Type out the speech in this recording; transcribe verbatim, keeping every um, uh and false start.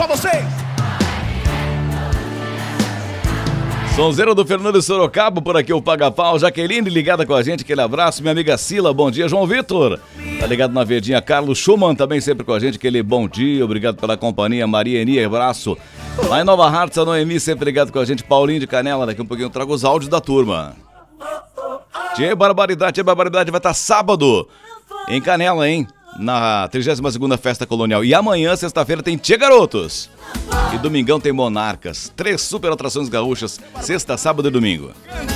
pra vocês. Sonzeiro do Fernando Sorocaba, por aqui o Paga Pau. Jaqueline ligada com a gente, aquele abraço. Minha amiga Sila, bom dia. João Vitor, tá ligado na verdinha. Carlos Schumann também sempre com a gente, aquele bom dia. Obrigado pela companhia. Maria Eni, abraço. Lá em Nova Hartz, a Noemi sempre ligado com a gente. Paulinho de Canela, daqui um pouquinho eu trago os áudios da turma. Tchê, barbaridade, tchê, barbaridade. Vai estar sábado em Canela, hein? Na trigésima segunda Festa Colonial. E amanhã, sexta-feira, tem Tchê E domingão tem Monarcas. Três super atrações gaúchas, sexta, sábado e domingo.